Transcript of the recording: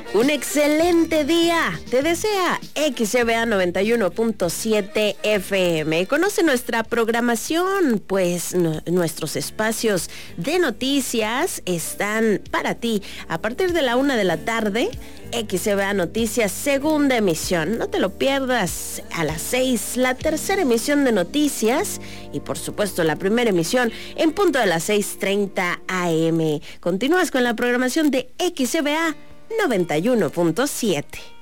Un excelente día, te desea XCBA 91.7 FM. Conoce nuestra programación, pues nuestros espacios de noticias están para ti. A partir de la 1 de la tarde, XCBA Noticias, segunda emisión. No te lo pierdas. A las 6, la tercera emisión de noticias. Y por supuesto, la primera emisión en punto de las 6:30 AM. Continúas con la programación de XCBA 91.7.